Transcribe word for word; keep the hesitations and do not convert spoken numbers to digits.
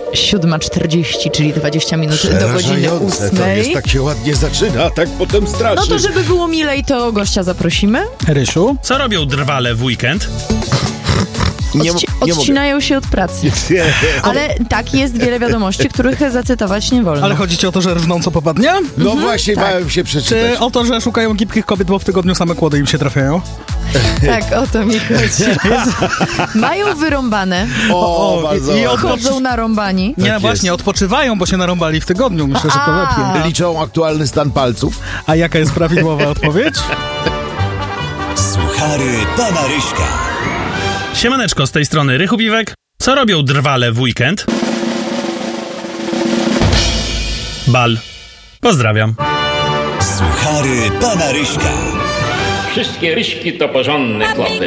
siódma czterdzieści, czyli dwadzieścia minut do godziny ósmej. To jest, tak się ładnie zaczyna, a tak potem straszy. No to żeby było milej, to gościa zaprosimy. Rysiu? Co robią drwale w weekend? Nie, Odci- nie odcinają się od pracy. Ale tak, jest wiele wiadomości, których zacytować nie wolno. Ale chodzi ci o to, że rżną co popadnie? No Mhm, właśnie, tak. bałem się przeczytać. Czy o to, że szukają gibkich kobiet, bo w tygodniu same kłody im się trafiają? Tak, o to mi chodzi. Mają wyrąbane, O, o, bardzo i- i ładnie. chodzą narąbani. Nie, Tak właśnie, jest. odpoczywają, bo się narąbali w tygodniu. Myślę, że to A. lepiej. Liczą aktualny stan palców. A jaka jest prawidłowa odpowiedź? Suchary pana Ryśka. Siemaneczko, z tej strony Rychu Biwek. Co robią drwale w weekend? Bal. Pozdrawiam. Suchary pana Ryśka. Wszystkie ryśki to porządne chłopy.